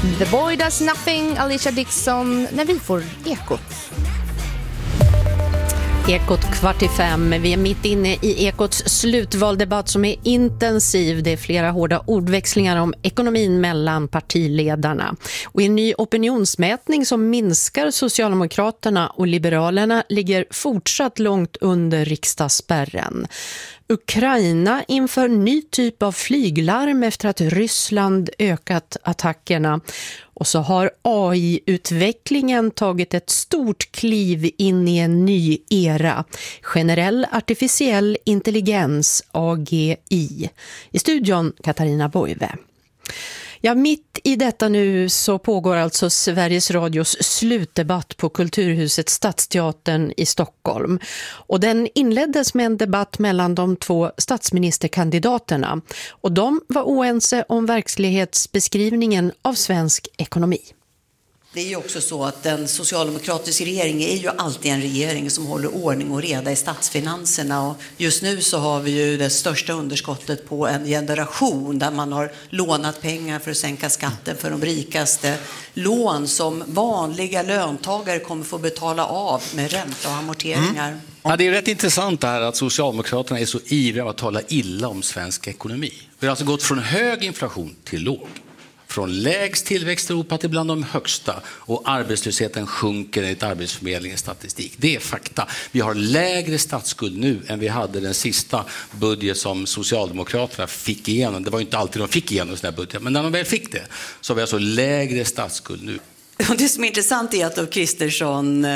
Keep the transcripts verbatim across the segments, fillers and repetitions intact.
The Boy Does Nothing, Alicia Dixon, när vi får Ekot. Ekot kvart i fem. Vi är mitt inne i Ekots slutvaldebatt som är intensiv. Det är flera hårda ordväxlingar om ekonomin mellan partiledarna. Och i en ny opinionsmätning som minskar Socialdemokraterna och Liberalerna ligger fortsatt långt under riksdagsspärren. Ukraina inför ny typ av flyglarm efter att Ryssland ökat attackerna. Och så har A I-utvecklingen tagit ett stort kliv in i en ny era. Generell artificiell intelligens, A G I. I studion Katarina Boive. Ja, mitt i detta nu så pågår alltså Sveriges Radios slutdebatt på Kulturhuset Stadsteatern i Stockholm. Och den inleddes med en debatt mellan de två statsministerkandidaterna. Och de var oense om verklighetsbeskrivningen av svensk ekonomi. Det är ju också så att den socialdemokratiska regeringen är ju alltid en regering som håller ordning och reda i statsfinanserna. Och just nu så har vi ju det största underskottet på en generation där man har lånat pengar för att sänka skatten för de rikaste. Lån som vanliga löntagare kommer få betala av med ränta och amorteringar. Mm. Ja, det är rätt intressant det här att Socialdemokraterna är så ivriga att tala illa om svensk ekonomi. Vi har alltså gått från hög inflation till låg. Från lägst tillväxt i Europa till bland de högsta. Och arbetslösheten sjunker enligt Arbetsförmedlingens statistik. Det är fakta. Vi har lägre statsskuld nu än vi hade den sista budget som Socialdemokraterna fick igenom. Det var ju inte alltid de fick igenom sån här budget. Men när de väl fick det så har vi alltså lägre statsskuld nu. Det som är intressant är att Ulf Kristersson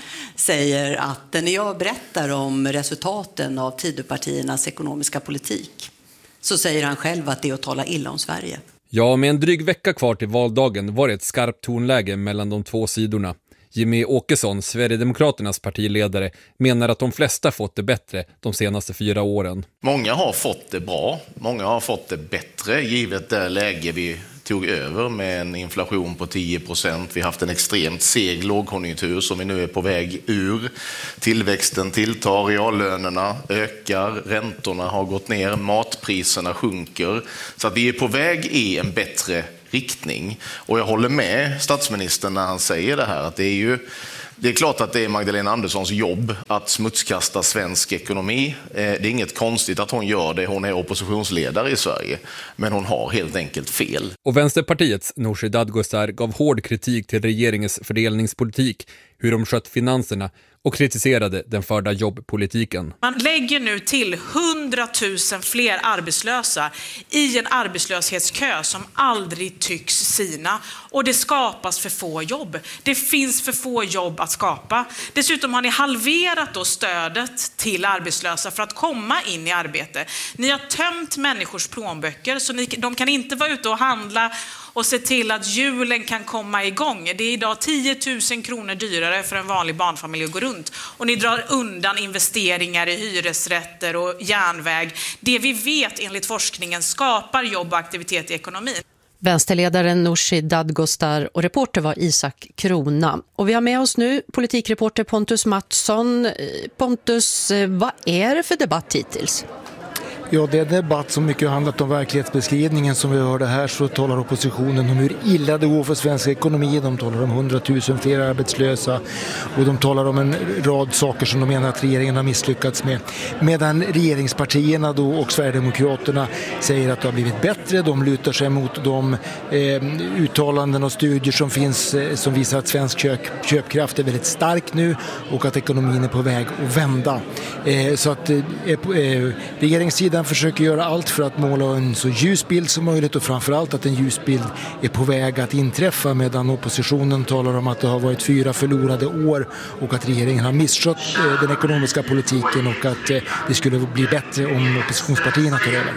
säger att när jag berättar om resultaten av Tidöpartiernas ekonomiska politik så säger han själv att det är att tala illa om Sverige. Ja, med en dryg vecka kvar till valdagen var det ett skarpt tonläge mellan de två sidorna. Jimmy Åkesson, Sverigedemokraternas partiledare, menar att de flesta fått det bättre de senaste fyra åren. Många har fått det bra, många har fått det bättre givet det läge vi tog över med en inflation på tio procent. Vi har haft en extremt seg lågkonjunktur som vi nu är på väg ur. Tillväxten tilltar, reallönerna ökar, räntorna har gått ner, matpriserna sjunker. Så att vi är på väg i en bättre riktning. Och jag håller med statsministern när han säger det här att det är ju Det är klart att det är Magdalena Anderssons jobb att smutskasta svensk ekonomi. Det är inget konstigt att hon gör det. Hon är oppositionsledare i Sverige. Men hon har helt enkelt fel. Och Vänsterpartiets Nooshi Dadgostar gav hård kritik till regeringens fördelningspolitik, hur de skött finanserna och kritiserade den förda jobbpolitiken. Man lägger nu till hundratusen fler arbetslösa i en arbetslöshetskö som aldrig tycks sina. Och det skapas för få jobb. Det finns för få jobb att skapa. Dessutom har ni halverat då stödet till arbetslösa för att komma in i arbete. Ni har tömt människors plånböcker så ni, de kan inte vara ute och handla och se till att julen kan komma igång. Det är idag tio tusen kronor dyrare för en vanlig barnfamilj att gå runt. Och ni drar undan investeringar i hyresrätter och järnväg. Det vi vet enligt forskningen skapar jobb och aktivitet i ekonomin. Vänsterledaren Nooshi Dadgostar och reporter var Isak Krona. Och vi har med oss nu politikreporter Pontus Mattsson. Pontus, vad är det för debatt hittills? Ja, det är en debatt som mycket har handlat om verklighetsbeskrivningen. Som vi hörde här så talar oppositionen om hur illa det går för svensk ekonomi. De talar om hundratusen fler arbetslösa och de talar om en rad saker som de menar att regeringen har misslyckats med. Medan regeringspartierna då och Sverigedemokraterna säger att det har blivit bättre. De lutar sig mot de eh, uttalanden och studier som finns eh, som visar att svensk köp, köpkraft är väldigt stark nu och att ekonomin är på väg att vända. Eh, så att eh, eh, regeringssidan försöker göra allt för att måla en så ljus bild som möjligt och framförallt att en ljus bild är på väg att inträffa, medan oppositionen talar om att det har varit fyra förlorade år och att regeringen har misskött eh, den ekonomiska politiken och att eh, det skulle bli bättre om oppositionspartierna tar över.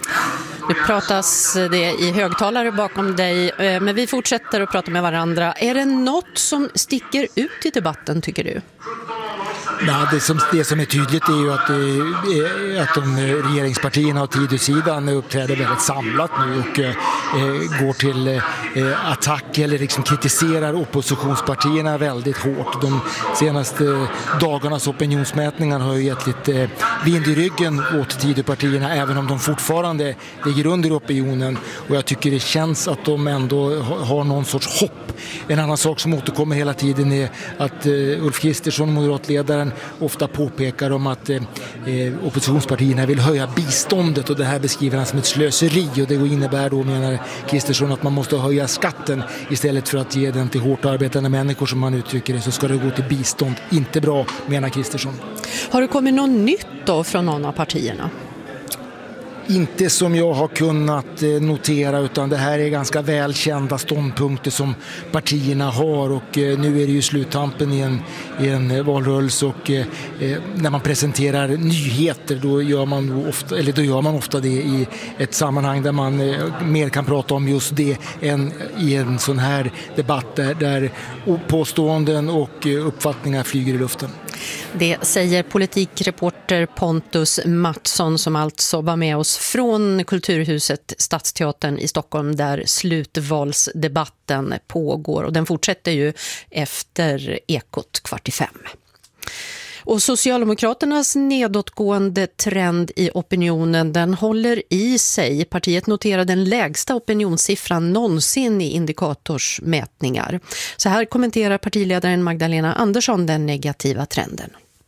Nu pratas det i högtalare bakom dig, men vi fortsätter att prata med varandra. Är det något som sticker ut i debatten, tycker du? Ja, det, som, det som är tydligt är ju att, eh, att de regeringspartierna och Tidösidan uppträder väldigt samlat nu och eh, går till eh, attack eller liksom kritiserar oppositionspartierna väldigt hårt. De senaste dagarnas opinionsmätningar har ju gett lite vind i ryggen åt Tidöpartierna, även om de fortfarande ligger under opinionen, och jag tycker det känns att de ändå har någon sorts hopp. En annan sak som återkommer hela tiden är att eh, Ulf Kristersson, moderatledaren, ofta påpekar om att eh, oppositionspartierna vill höja biståndet, och det här beskriver han som ett slöseri, och det innebär då, menar Kristersson, att man måste höja skatten istället för att ge den till hårt arbetande människor, som man uttrycker det, så ska det gå till bistånd. Inte bra, menar Kristersson. Har det kommit något nytt då från någon av partierna? Inte som jag har kunnat notera, utan det här är ganska välkända ståndpunkter som partierna har, och nu är det ju sluttampen i en, i en valrörelse, och eh, när man presenterar nyheter då gör, man ofta, eller då gör man ofta det i ett sammanhang där man eh, mer kan prata om just det än i en sån här debatt där, där påståenden och uppfattningar flyger i luften. Det säger politikreporter Pontus Mattsson, som alltså var med oss från Kulturhuset Stadsteatern i Stockholm, där slutvalsdebatten pågår, och den fortsätter ju efter Ekot kvart i fem. Och Socialdemokraternas nedåtgående trend i opinionen, den håller i sig. Partiet noterar den lägsta opinionssiffran någonsin i indikatorsmätningar. Så här kommenterar partiledaren Magdalena Andersson den negativa trenden.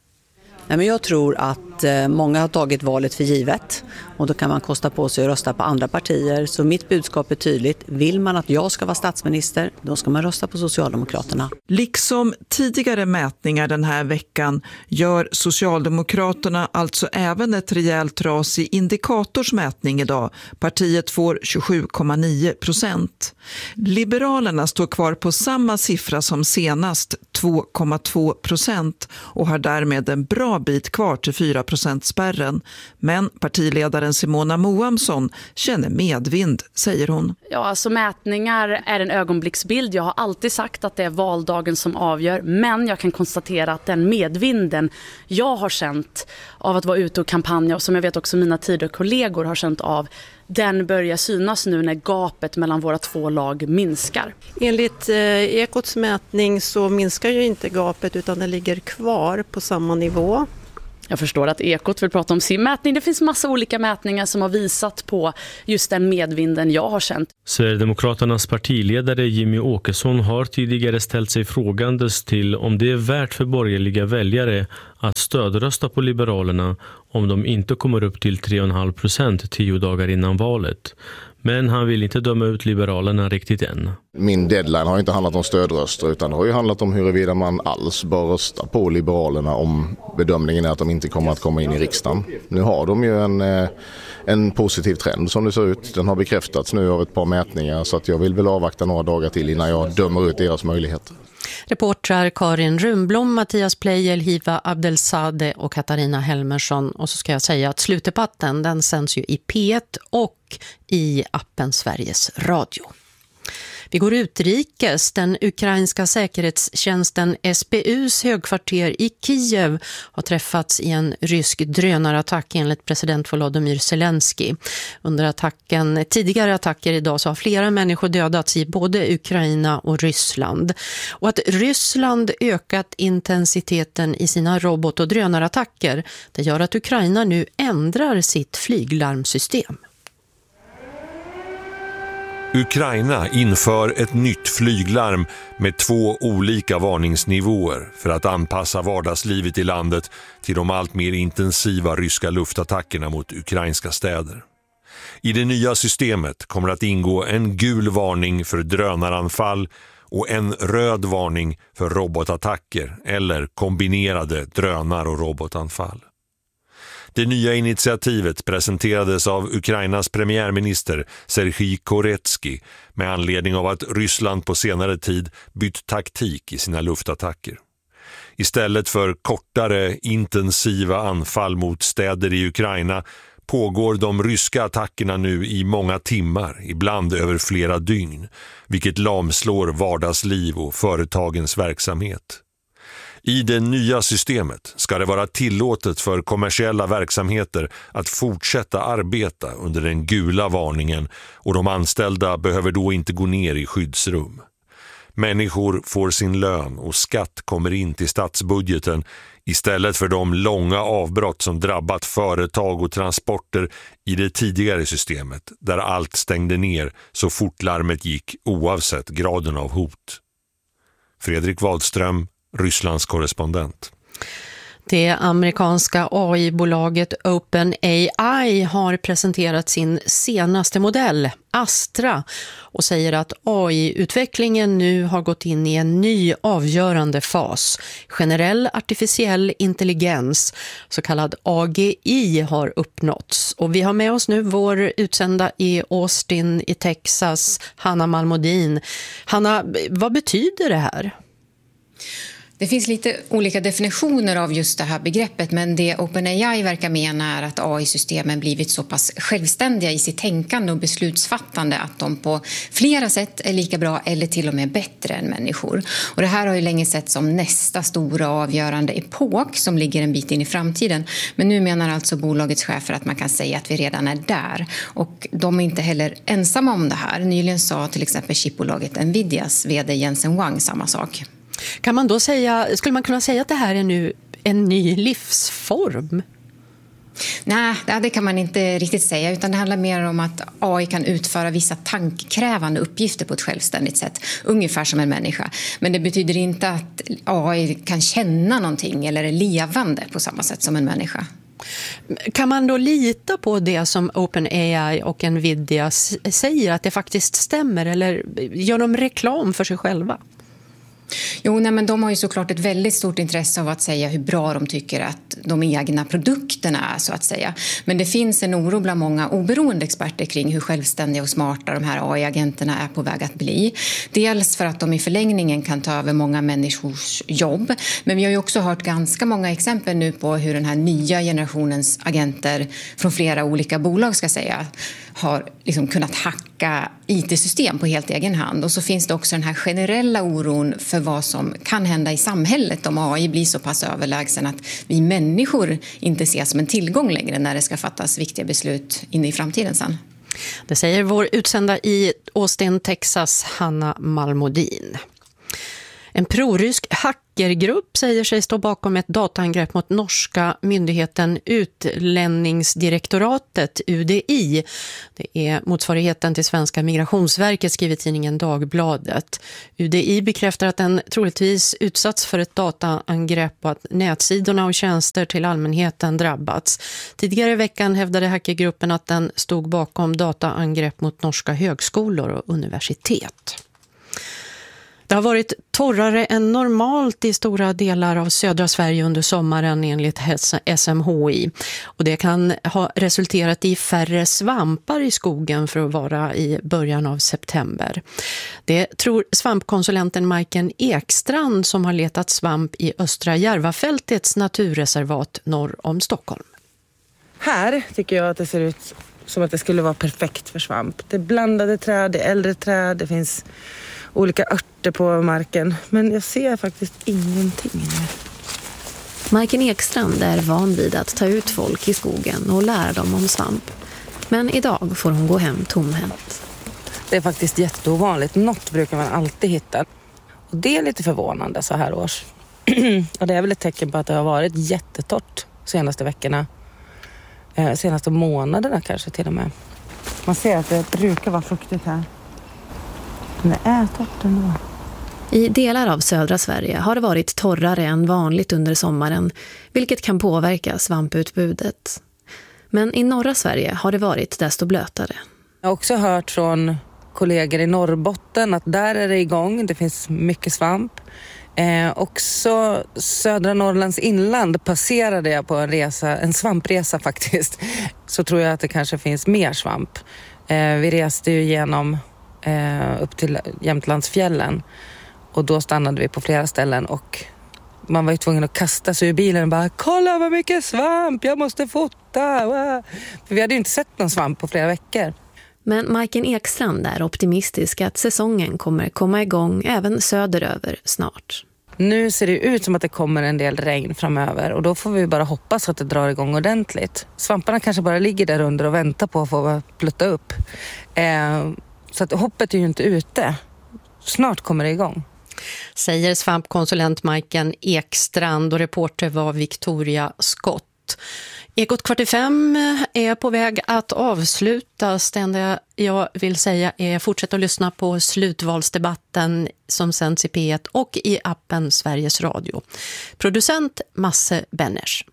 Nej, men jag tror att eh, många har tagit valet för givet, och då kan man kosta på sig att rösta på andra partier. Så mitt budskap är tydligt. Vill man att jag ska vara statsminister, då ska man rösta på Socialdemokraterna. Liksom tidigare mätningar den här veckan gör Socialdemokraterna alltså även ett rejält ras i indikatorsmätning idag. Partiet får tjugosju komma nio procent. Liberalerna står kvar på samma siffra som senast, två komma två procent, och har därmed en bra bit kvar till fyra procent-spärren. Men partiledaren Simona Moamsson känner medvind, säger hon. Ja, alltså mätningar är en ögonblicksbild. Jag har alltid sagt att det är valdagen som avgör, men jag kan konstatera att den medvinden jag har känt av att vara ute och kampanja, och som jag vet också mina tidigare kollegor har känt av, den börjar synas nu när gapet mellan våra två lag minskar. Enligt eh, Ekots mätning så minskar ju inte gapet, utan det ligger kvar på samma nivå. Jag förstår att Ekot vill prata om sin mätning. Det finns massa olika mätningar som har visat på just den medvinden jag har känt. Sverigedemokraternas partiledare Jimmy Åkesson har tidigare ställt sig frågandes till om det är värt för borgerliga väljare att stödrösta på Liberalerna om de inte kommer upp till tre komma fem procent tio dagar innan valet. Men han vill inte döma ut Liberalerna riktigt än. Min deadline har inte handlat om stödröster, utan det har ju handlat om huruvida man alls bör rösta på Liberalerna om bedömningen är att de inte kommer att komma in i riksdagen. Nu har de ju en, en positiv trend som det ser ut. Den har bekräftats nu av ett par mätningar, så att jag vill väl avvakta några dagar till innan jag dömer ut deras möjligheter. Reportrar Karin Rumblom, Mattias Pleijel, Hiva Abdelsade och Katarina Helmersson. Och så ska jag säga att slutdebatten, den sänds ju i P ett och i appen Sveriges Radio. Vi går utrikes. Den ukrainska säkerhetstjänsten S B U:s högkvarter i Kiev har träffats i en rysk drönarattack enligt president Volodymyr Zelensky. Under attacken, tidigare attacker idag, så har flera människor dödats i både Ukraina och Ryssland. Och att Ryssland ökat intensiteten i sina robot- och drönarattacker, det gör att Ukraina nu ändrar sitt flyglarmsystem. Ukraina inför ett nytt flyglarm med två olika varningsnivåer för att anpassa vardagslivet i landet till de allt mer intensiva ryska luftattackerna mot ukrainska städer. I det nya systemet kommer att ingå en gul varning för drönaranfall och en röd varning för robotattacker eller kombinerade drönar- och robotanfall. Det nya initiativet presenterades av Ukrainas premiärminister Serhij Koretsky med anledning av att Ryssland på senare tid bytt taktik i sina luftattacker. Istället för kortare, intensiva anfall mot städer i Ukraina pågår de ryska attackerna nu i många timmar, ibland över flera dygn, vilket lamslår vardagsliv och företagens verksamhet. I det nya systemet ska det vara tillåtet för kommersiella verksamheter att fortsätta arbeta under den gula varningen och de anställda behöver då inte gå ner i skyddsrum. Människor får sin lön och skatt kommer in till statsbudgeten istället för de långa avbrott som drabbat företag och transporter i det tidigare systemet där allt stängde ner så fort larmet gick oavsett graden av hot. Fredrik Wadström, Rysslands korrespondent. Det amerikanska A I-bolaget OpenAI har presenterat sin senaste modell, Astra, och säger att A I-utvecklingen nu har gått in i en ny avgörande fas. Generell artificiell intelligens, så kallad A G I, har uppnåtts. Och vi har med oss nu vår utsända i Austin i Texas, Hanna Malmodin. Hanna, vad betyder det här? Det finns lite olika definitioner av just det här begreppet, men det OpenAI verkar mena är att A I-systemen blivit så pass självständiga i sitt tänkande och beslutsfattande att de på flera sätt är lika bra eller till och med bättre än människor. Och det här har ju länge sett som nästa stora avgörande epok som ligger en bit in i framtiden. Men nu menar alltså bolagets chefer att man kan säga att vi redan är där. Och de är inte heller ensamma om det här. Nyligen sa till exempel chipbolaget Nvidias vd Jensen Huang samma sak. Kan man då säga, skulle man kunna säga att det här är nu en ny livsform? Nej, det kan man inte riktigt säga, utan det handlar mer om att A I kan utföra vissa tankkrävande uppgifter på ett självständigt sätt, ungefär som en människa. Men det betyder inte att A I kan känna någonting eller är levande på samma sätt som en människa. Kan man då lita på det som OpenAI och Nvidia säger, att det faktiskt stämmer, eller gör de reklam för sig själva? Jo, nej, men de har ju såklart ett väldigt stort intresse av att säga hur bra de tycker att de egna produkterna är, så att säga. Men det finns en oro bland många oberoende experter kring hur självständiga och smarta de här A I-agenterna är på väg att bli. Dels för att de i förlängningen kan ta över många människors jobb. Men vi har ju också hört ganska många exempel nu på hur den här nya generationens agenter från flera olika bolag, ska säga, har liksom kunnat hacka I T-system på helt egen hand. Och så finns det också den här generella oron för vad som kan hända i samhället om A I blir så pass överlägsen att vi människor inte ses som en tillgång längre när det ska fattas viktiga beslut in i framtiden sen. Det säger vår utsända i Austin, Texas, Hanna Malmodin. En prorysk hackergrupp säger sig stå bakom ett dataangrepp mot norska myndigheten Utlänningsdirektoratet, U D I. Det är motsvarigheten till svenska Migrationsverket, skriver tidningen Dagbladet. U D I bekräftar att den troligtvis utsatts för ett dataangrepp och att nätsidorna och tjänster till allmänheten drabbats. Tidigare i veckan hävdade hackergruppen att den stod bakom dataangrepp mot norska högskolor och universitet. Det har varit torrare än normalt i stora delar av södra Sverige under sommaren enligt S M H I. Och det kan ha resulterat i färre svampar i skogen för att vara i början av september. Det tror svampkonsulenten Majken Ekstrand som har letat svamp i Östra Järvafältets naturreservat norr om Stockholm. Här tycker jag att det ser ut som att det skulle vara perfekt för svamp. Det är blandade träd, det är äldre träd, det finns olika örter på marken. Men jag ser faktiskt ingenting. Majken Ekstrand är van vid att ta ut folk i skogen och lära dem om svamp. Men idag får hon gå hem tomhänt. Det är faktiskt jätteovanligt. Något brukar man alltid hitta. Och det är lite förvånande så här års. Och det är väl ett tecken på att det har varit jättetorrt senaste veckorna. Eh, senaste månaderna kanske till och med. Man ser att det brukar vara fuktigt här. Men det är torrt ändå. I delar av södra Sverige har det varit torrare än vanligt under sommaren, vilket kan påverka svamputbudet. Men i norra Sverige har det varit desto blötare. Jag har också hört från kollegor i Norrbotten att där är det igång. Det finns mycket svamp. Eh, också södra Norrlands inland passerade jag på en resa, en svampresa faktiskt. Så tror jag att det kanske finns mer svamp. Eh, vi reste ju genom eh, upp till Jämtlandsfjällen och då stannade vi på flera ställen och man var ju tvungen att kasta sig ur bilen och bara kolla vad mycket svamp, jag måste fota. Wow. För vi hade ju inte sett någon svamp på flera veckor. Men Majken Ekstrand är optimistisk att säsongen kommer komma igång även söderöver snart. Nu ser det ut som att det kommer en del regn framöver och då får vi bara hoppas att det drar igång ordentligt. Svamparna kanske bara ligger där under och väntar på att få plutta upp. Eh, så att hoppet är ju inte ute. Snart kommer det igång. Säger svampkonsulent Majken Ekstrand och reporter var Victoria Skott. Ekot kvart i fem är på väg att avslutas. Det enda jag vill säga är fortsätta att lyssna på slutvalsdebatten som sänds i P ett och i appen Sveriges Radio. Producent Masse Benners.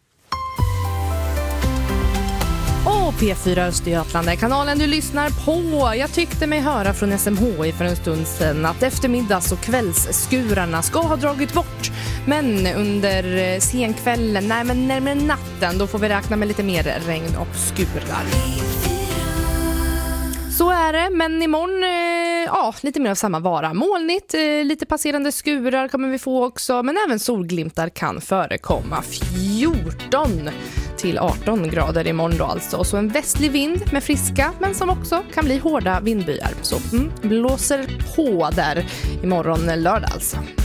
Och P fyra Östergötland är kanalen du lyssnar på. Jag tyckte mig höra från S M H I för en stund sedan att eftermiddags- och kvällsskurarna ska ha dragit bort. Men under senkvällen, nej men närmare natten, då får vi räkna med lite mer regn och skurar. Så är det, men imorgon, eh, ja, lite mer av samma vara. Molnigt, eh, lite passerande skurar kommer vi få också, men även solglimtar kan förekomma. fjorton till arton grader imorgon då alltså. Och så en västlig vind med friska, men som också kan bli hårda vindbyar. Så mm, blåser på där imorgon lördag alltså.